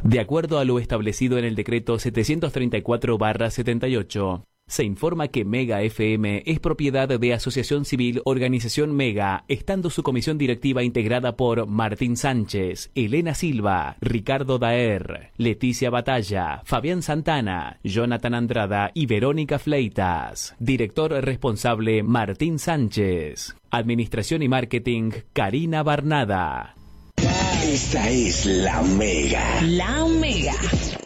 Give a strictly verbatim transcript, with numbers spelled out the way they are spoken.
De acuerdo a lo establecido en el decreto setecientos treinta y cuatro barra setenta y ocho, se informa que Mega F M es propiedad de Asociación Civil Organización Mega, estando su comisión directiva integrada por Martín Sánchez, Elena Silva, Ricardo Daer, Leticia Batalla, Fabián Santana, Jonathan Andrada y Verónica Fleitas. Director responsable Martín Sánchez. Administración y Marketing Karina Barnada. Esta es la Mega. La Mega.